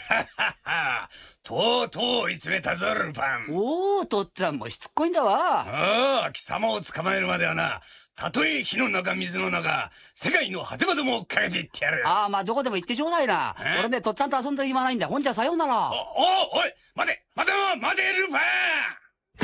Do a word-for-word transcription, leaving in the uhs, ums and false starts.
ははは。とうとう追い詰めたぞ、ルパン。 おお、とっつぁんもしつっこいんだわ。 ああ、貴様を捕まえるまではな、たとえ火の中水の中、世界の果てまでもかけていってやる。 ああ、まあどこでも行ってちょうだいな。俺ね、とっつぁんと遊んでる暇ないんだ。ほんじゃさようなら。 お、お、おい、待て、待て、待て、ルパン。